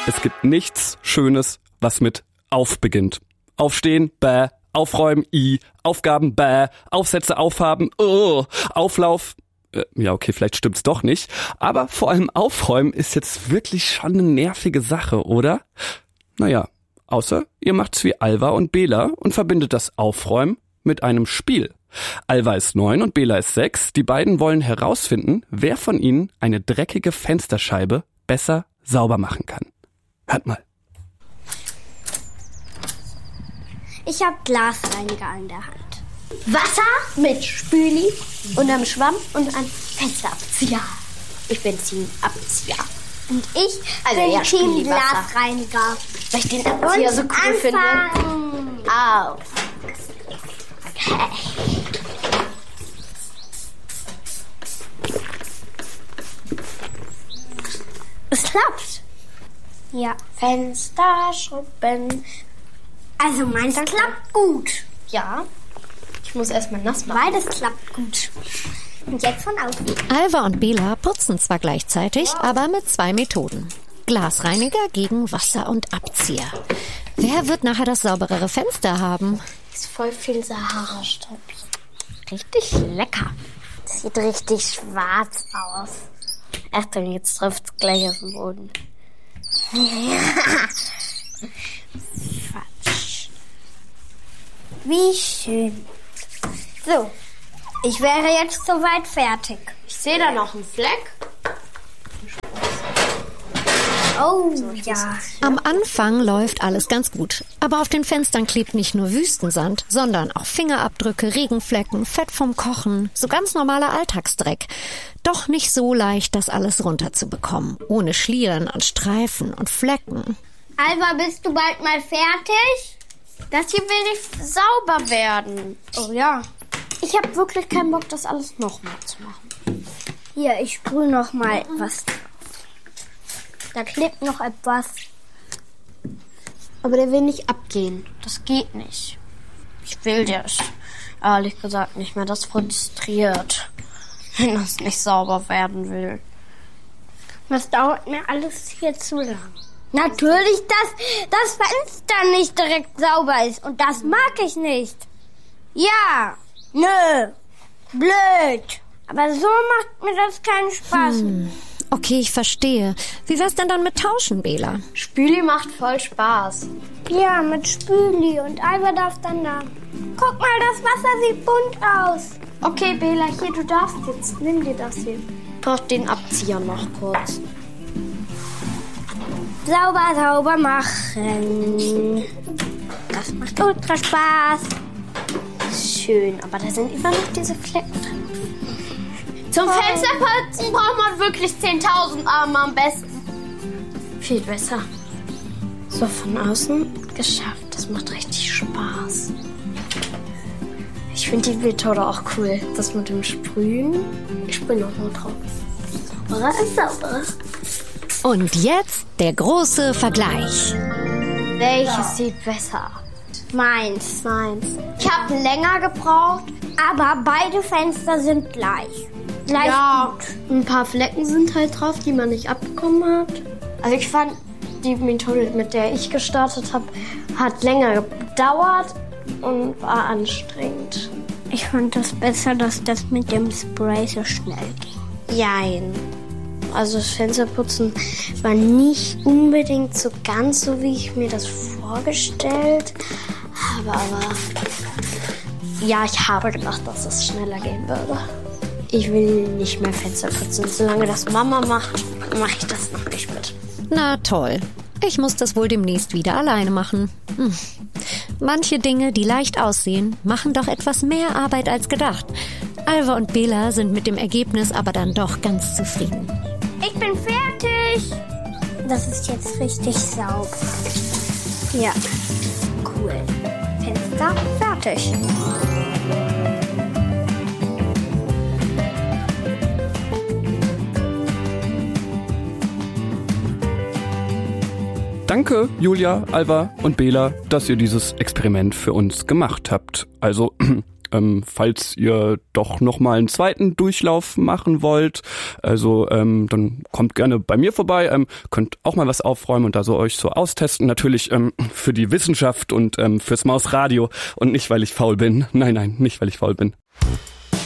Es gibt nichts Schönes, was mit auf beginnt. Aufstehen, bäh. Aufräumen, i. Aufgaben, bäh. Aufsätze, aufhaben, Auflauf. Ja, okay, vielleicht stimmt's doch nicht. Aber vor allem Aufräumen ist jetzt wirklich schon eine nervige Sache, oder? Naja, außer ihr macht's wie Alva und Bela und verbindet das Aufräumen mit einem Spiel. Alva ist 9 und Bela ist 6. Die beiden wollen herausfinden, wer von ihnen eine dreckige Fensterscheibe besser sauber machen kann. Hört mal. Ich habe Glasreiniger in der Hand. Wasser mit Spüli und einem Schwamm und einem Fensterabzieher. Ich bin Teamabzieher. Und ich bin Team Glasreiniger. Weil ich den Abzieher so cool finde. Au. Okay. Es klappt. Ja. Fensterschrubben. Also meins klappt gut. Ja. Ich muss erstmal nass machen. Beides klappt gut. Und jetzt von außen. Alva und Bela putzen zwar gleichzeitig, aber mit 2 Methoden. Glasreiniger gegen Wasser und Abzieher. Wer wird nachher das sauberere Fenster haben? Ist voll viel Sahara-Staub. Richtig lecker. Das sieht richtig schwarz aus. Achtung, jetzt trifft es gleich auf den Boden. Quatsch. Wie schön. So, ich wäre jetzt soweit fertig. Ich sehe da noch einen Fleck. Oh, ja. Am Anfang läuft alles ganz gut. Aber auf den Fenstern klebt nicht nur Wüstensand, sondern auch Fingerabdrücke, Regenflecken, Fett vom Kochen, so ganz normaler Alltagsdreck. Doch nicht so leicht, das alles runterzubekommen. Ohne Schlieren und Streifen und Flecken. Alva, bist du bald mal fertig? Das hier will nicht sauber werden. Oh ja. Ich habe wirklich keinen Bock, das alles nochmal zu machen. Hier, ich sprühe noch mal was drauf. Da klebt noch etwas. Aber der will nicht abgehen. Das geht nicht. Ich will das ehrlich gesagt nicht mehr. Das frustriert, wenn das nicht sauber werden will. Das dauert mir alles hier zu lang. Natürlich, dass das Fenster nicht direkt sauber ist. Und das mag ich nicht. Ja, nö, blöd. Aber so macht mir das keinen Spaß. Okay, ich verstehe. Wie wär's denn dann mit Tauschen, Bela? Spüli macht voll Spaß. Ja, mit Spüli. Und Alva darf dann da. Guck mal, das Wasser sieht bunt aus. Okay, Bela, hier, du darfst jetzt. Nimm dir das hier. Ich brauch den Abzieher noch kurz. Sauber machen. Das macht ultra Spaß. Schön, aber da sind immer noch diese Flecken drin. Zum Fensterputzen braucht man wirklich 10.000 Arme am besten. Viel besser. So, von außen geschafft. Das macht richtig Spaß. Ich finde die Methode auch cool. Das mit dem Sprühen. Ich sprühe noch mal drauf. Sauberer ist sauberer. Und jetzt der große Vergleich. Welches sieht besser? Meins. Ich habe länger gebraucht. Aber beide Fenster sind gleich. Ja, ein paar Flecken sind halt drauf, die man nicht abbekommen hat. Also ich fand, die Methode, mit der ich gestartet habe, hat länger gedauert und war anstrengend. Ich fand das besser, dass das mit dem Spray so schnell ging. Jein. Also das Fensterputzen war nicht unbedingt so ganz so, wie ich mir das vorgestellt habe. Aber ja, ich habe gedacht, dass es schneller gehen würde. Ich will nicht mehr Fenster putzen. Solange das Mama macht, mache ich das noch nicht mit. Na toll. Ich muss das wohl demnächst wieder alleine machen. Manche Dinge, die leicht aussehen, machen doch etwas mehr Arbeit als gedacht. Alva und Bela sind mit dem Ergebnis aber dann doch ganz zufrieden. Ich bin fertig. Das ist jetzt richtig sauber. Ja, cool. Fenster fertig. Danke, Julia, Alva und Bela, dass ihr dieses Experiment für uns gemacht habt. Also, falls ihr doch nochmal einen zweiten Durchlauf machen wollt, also dann kommt gerne bei mir vorbei, könnt auch mal was aufräumen und da so euch so austesten. Natürlich für die Wissenschaft und fürs Mausradio und nicht, weil ich faul bin. Nein, nicht, weil ich faul bin.